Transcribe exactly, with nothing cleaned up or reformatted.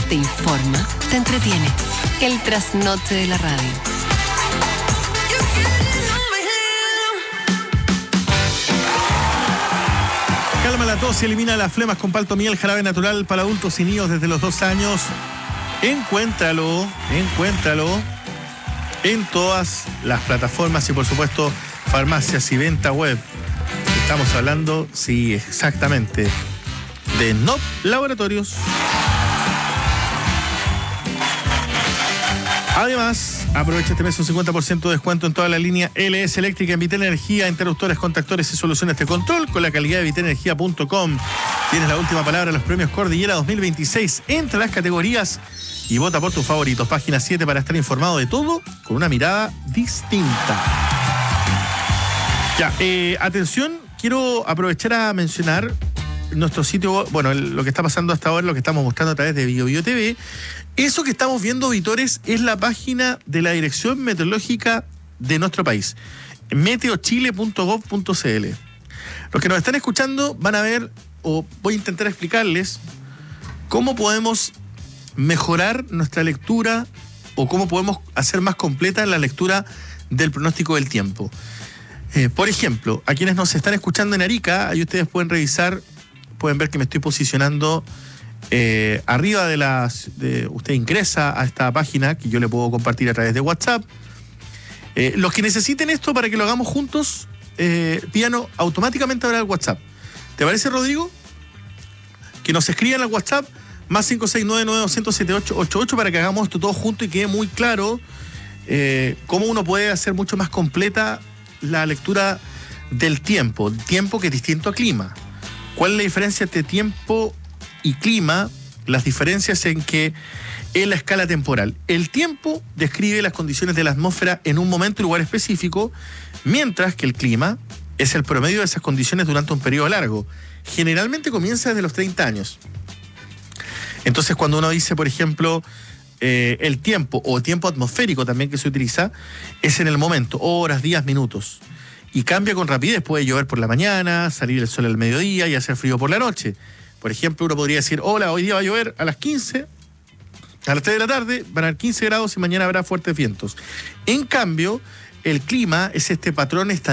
te informa, te entretiene. El trasnoche de la radio. Calma la tos y elimina las flemas con palto miel, jarabe natural para adultos y niños desde los dos años. Encuéntralo, encuéntralo en todas las plataformas y por supuesto farmacias y venta web. Estamos hablando, sí, exactamente, de N O P Laboratorios. Además, aprovecha este mes un cincuenta por ciento de descuento en toda la línea L S Eléctrica en Vitel Energía, interruptores, contactores y soluciones de control con la calidad de vitel energía punto com. Tienes la última palabra en los premios Cordillera dos mil veintiséis. Entra a las categorías y vota por tus favoritos. Página siete para estar informado de todo con una mirada distinta. Ya, eh, atención, quiero aprovechar a mencionar nuestro sitio, bueno, el, lo que está pasando hasta ahora, lo que estamos mostrando a través de Bio Bio T V. Eso que estamos viendo, auditores, es la página de la Dirección Meteorológica de nuestro país, meteochile punto gov punto c l. Los que nos están escuchando van a ver, o voy a intentar explicarles, cómo podemos mejorar nuestra lectura o cómo podemos hacer más completa la lectura del pronóstico del tiempo. Eh, por ejemplo, a quienes nos están escuchando en Arica, ahí ustedes pueden revisar, pueden ver que me estoy posicionando eh, arriba de las... De, usted ingresa a esta página que yo le puedo compartir a través de WhatsApp. Eh, los que necesiten esto para que lo hagamos juntos, eh, pídanos automáticamente ahora al WhatsApp. ¿Te parece, Rodrigo? Que nos escriban al WhatsApp más cinco seis nueve nueve dos cero siete ocho ocho ocho para que hagamos esto todo junto y quede muy claro eh, cómo uno puede hacer mucho más completa la lectura del tiempo, tiempo que es distinto a clima. ¿Cuál es la diferencia entre tiempo y clima? Las diferencias en que en la escala temporal. El tiempo describe las condiciones de la atmósfera en un momento y lugar específico, mientras que el clima es el promedio de esas condiciones durante un periodo largo. Generalmente comienza desde los treinta años. Entonces, cuando uno dice, por ejemplo, eh, el tiempo o tiempo atmosférico también que se utiliza, es en el momento, horas, días, minutos. Y cambia con rapidez, puede llover por la mañana, salir el sol al mediodía y hacer frío por la noche. Por ejemplo, uno podría decir, hola, hoy día va a llover a las quince, a las tres de la tarde, van a haber quince grados y mañana habrá fuertes vientos. En cambio, el clima es este patrón estadístico